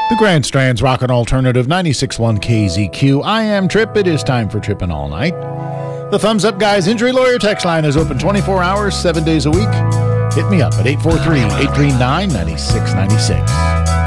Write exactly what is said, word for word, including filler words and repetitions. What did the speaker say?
The Grand Strand's Rockin' Alternative ninety-six point one K Z Q. I am Trip. It is time for Trippin' All Night. The Thumbs Up Guys Injury Lawyer text line is open twenty-four hours, seven days a week. Hit me up at eight four three, eight three nine, nine six nine six.